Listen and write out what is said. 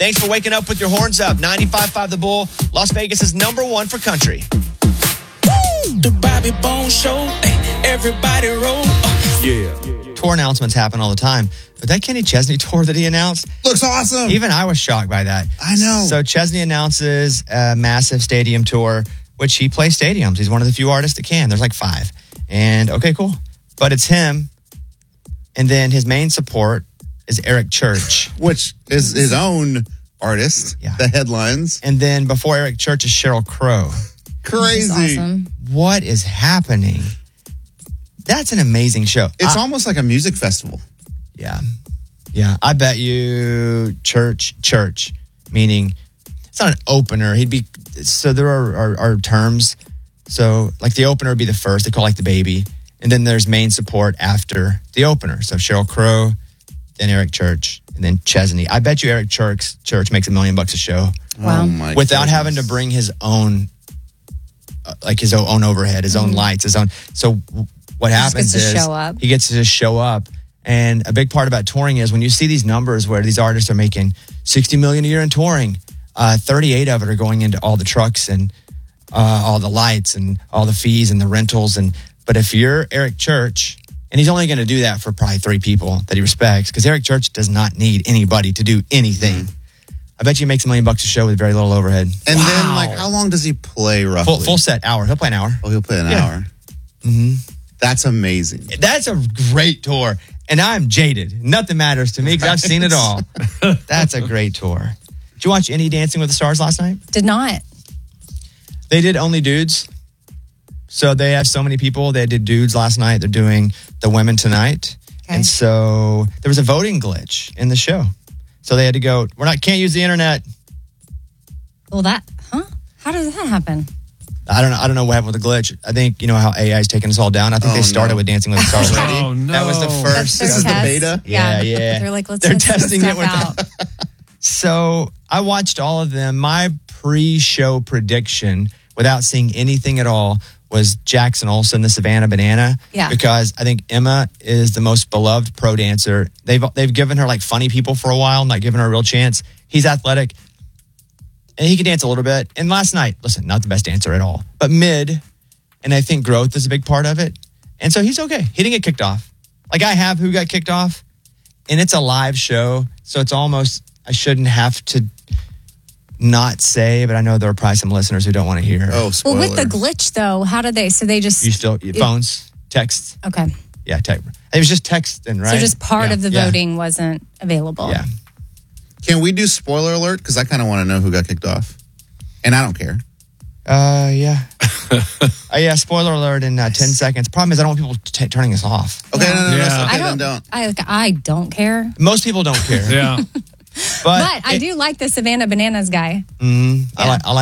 Thanks for waking up with your horns up. 95.5 The Bull, Las Vegas is number one for country. The Bobby Bones Show, everybody roll. Yeah. Tour announcements happen all the time. But that Kenny Chesney tour that he announced, Looks awesome. even I was shocked by that. I know. So Chesney announces a massive stadium tour, which he plays stadiums. He's one of the few artists that can. There's like 5. And okay, cool. But it's him. And then his main support is Eric Church. Which is his own artist. Yeah. The headlines. And then before Eric Church is Sheryl Crow. Crazy. Awesome. What is happening? That's an amazing show. It's almost like a music festival. Yeah. I bet you church, meaning it's not an opener. So there are terms. So like the opener would be the first. They call it like the baby. And then there's main support after the opener. So Sheryl Crow, then Eric Church, and then Chesney. I bet you Eric Church makes $1 million a show. Wow. Oh my Without goodness. having to bring his own, his own overhead, his own lights, his own. So what happens gets to is show up. he gets to just show up. And a big part about touring is when you see these numbers where these artists are making $60 million a year in touring, 38 of it are going into all the trucks and all the lights and all the fees and the rentals. But if you're Eric Church, and he's only going to do that for probably 3 people that he respects, because Eric Church does not need anybody to do anything. I bet you he makes $1 million a show with very little overhead. And then, like, how long does he play roughly? Full set hour. He'll play an hour. Oh, he'll play an hour. Mm-hmm. That's amazing. That's a great tour. And I'm jaded. Nothing matters to me because I've seen it all. That's a great tour. Did you watch any Dancing with the Stars last night? Did not. They did only dudes. So they have so many people. They did dudes last night. They're doing the women tonight. Okay. And so there was a voting glitch in the show. So they had to go, can't use the internet. Well, how does that happen? I don't know what happened with the glitch. I think, you know how AI is taking us all down. I think they started with Dancing with the Stars already. Oh, no. That was the first. That's This is the their beta? test. Yeah. They're like, let's They're test this testing it stuff with out. So I watched all of them. My pre-show prediction, without seeing anything at all, was Jackson Olsen, the Savannah Banana. Yeah. Because I think Emma is the most beloved pro dancer. They've given her like funny people for a while, not given her a real chance. He's athletic. And he can dance a little bit. And last night, listen, not the best dancer at all, but mid. And I think growth is a big part of it. And so he's okay. He didn't get kicked off. Like I have who got kicked off. And it's a live show. So it's almost, I shouldn't have to not say, but I know there are probably some listeners who don't want to hear. Oh, Well, spoiler. with the glitch, though, how did they? So they just. You still, phones, texts. Okay. Yeah, text. It was just texting, right? So just part Yeah, of the yeah, voting wasn't available. Yeah. Can we do spoiler alert? Because I kind of want to know who got kicked off. And I don't care. Yeah. Yeah, spoiler alert in 10 seconds. Problem is, I don't want people turning us off. Okay, no, Yeah. okay, I then don't. don't. I don't care. Most people don't care. Yeah. But I do like the Savannah Bananas guy. I like